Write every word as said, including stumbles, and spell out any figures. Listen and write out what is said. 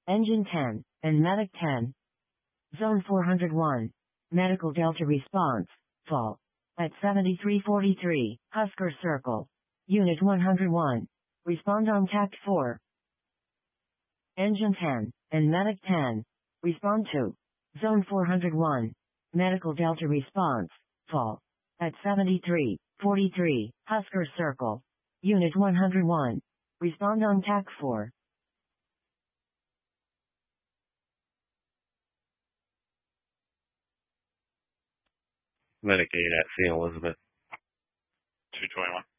Engine ten, and Medic ten. Zone four hundred one. Medical Delta response, fall. At seventy-three forty-three, Husker Circle. Unit one hundred one. Respond on Tact four. Engine ten, and Medic ten. Respond to. Zone four hundred one. Medical Delta response, fall. At seventy-three forty-three, Husker Circle. Unit one hundred one. Respond on Tac four. Medic eight at Saint Elizabeth. two twenty-one.